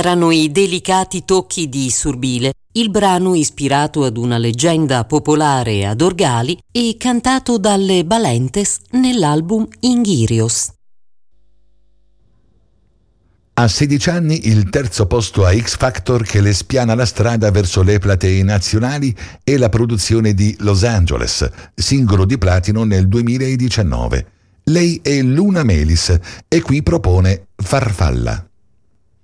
erano i delicati tocchi di Surbile, il brano ispirato ad una leggenda popolare ad Orgali e cantato dalle Balentes nell'album Inghirios. A 16 anni il terzo posto a X Factor che le spiana la strada verso le platee nazionali e la produzione di Los Angeles, singolo di platino nel 2019. Lei è Luna Melis e qui propone Farfalla.